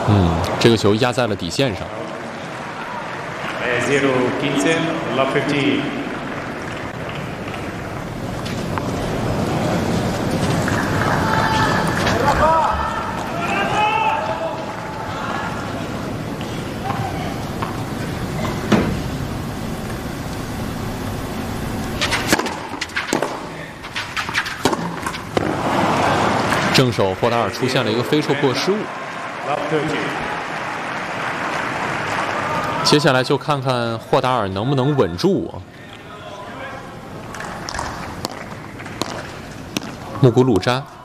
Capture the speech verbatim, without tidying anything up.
嗯，这个球压在了底线上。 zero fifteen, love fifty。 正手霍达尔出现了一个飞错破失误。接下来就看看霍达尔能不能稳住啊。木古鲁扎。